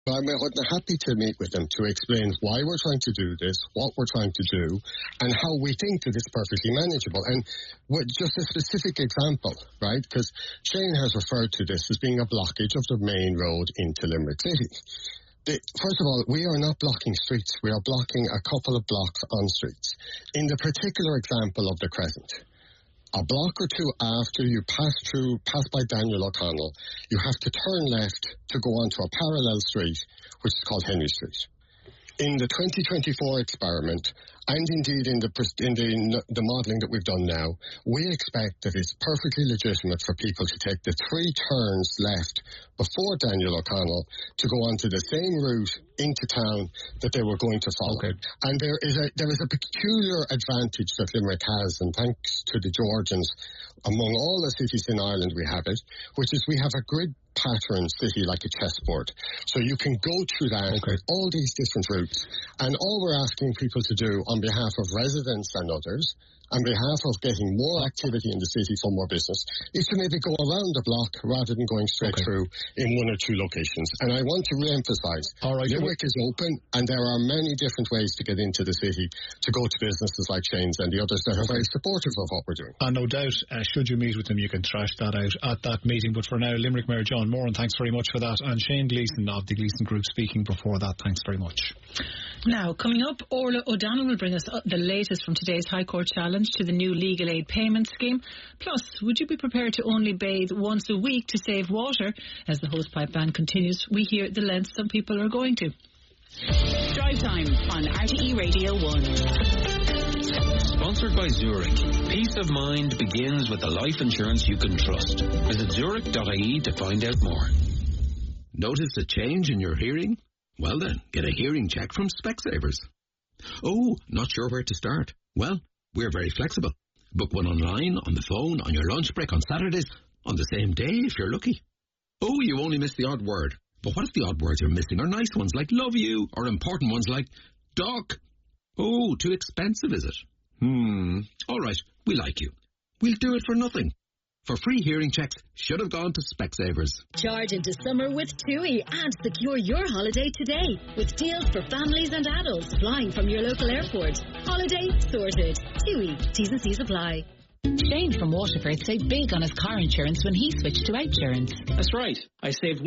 I'm happy to meet with them to explain why we're trying to do this, what we're trying to do, and how we think that it's perfectly manageable. And just a specific example, right? Because Shane has referred to this as being a blockage of the main road into Limerick City. First of all, we are not blocking streets. We are blocking a couple of blocks on streets. In the particular example of the Crescent, a block or two after you pass by Daniel O'Connell, you have to turn left to go onto a parallel street, which is called Henry Street. In the 2024 experiment, and indeed in the modelling that we've done now, we expect that it's perfectly legitimate for people to take the 3 turns left before Daniel O'Connell to go onto the same route into town that they were going to follow. Okay. And there is a peculiar advantage that Limerick has, and thanks to the Georgians, among all the cities in Ireland we have it, which is we have a grid pattern city like a chessboard. So you can go through that with all these different routes. And all we're asking people to do on behalf of residents and others, on behalf of getting more activity in the city for more business, is to maybe go around the block rather than going straight through in 1 or 2 locations. And I want to re-emphasise, Limerick is open, and there are many different ways to get into the city, to go to businesses like Shane's and the others that are very supportive of what we're doing. And no doubt, should you meet with them, you can thrash that out at that meeting. But for now, Limerick Mayor John Moran, thanks very much for that. And Shane Gleeson of the Gleeson Group speaking before that. Thanks very much. Now, coming up, Orla O'Donnell will bring us the latest from today's High Court challenge to the new legal aid payment scheme. Plus, would you be prepared to only bathe once a week to save water? As the hosepipe ban continues, we hear the lengths some people are going to. Drive Time on RTE Radio 1. Sponsored by Zurich. Peace of mind begins with the life insurance you can trust. Visit zurich.ie to find out more. Notice a change in your hearing? Well then, get a hearing check from Specsavers. Oh, not sure where to start? Well, we're very flexible. Book one online, on the phone, on your lunch break, on Saturdays, on the same day if you're lucky. Oh, you only missed the odd word. But what if the odd words you're missing are nice ones like love you, or important ones like doc? Oh, too expensive is it? All right, we like you. We'll do it for nothing. For free hearing checks, should have gone to Specsavers. Charge into summer with TUI and secure your holiday today with deals for families and adults flying from your local airport. Holiday sorted. TUI. T's and C's apply. Shane from Waterford saved big on his car insurance when he switched to Outsurance. That's right. I saved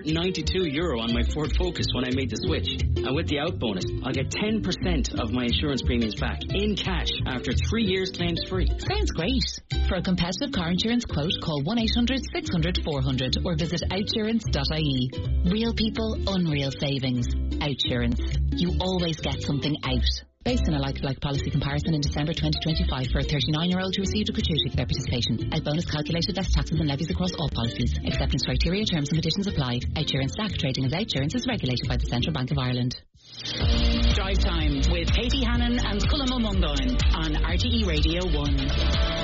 €192 on my Ford Focus when I made the switch. And with the out bonus, I'll get 10% of my insurance premiums back in cash after 3 years claims free. Sounds great. For a competitive car insurance quote, call 1-800-600-400 or visit outsurance.ie. Real people, unreal savings. Outsurance. You always get something out. Based on a like-for-like policy comparison in December 2025 for a 39-year-old who received a gratuity for their participation. Out bonus calculated less taxes and levies across all policies. Acceptance criteria, terms and conditions apply. Outsurance DAC trading as Outsurance is regulated by the Central Bank of Ireland. Drive Time with Katie Hannon and Cullum O'Mundoin on RTE Radio 1.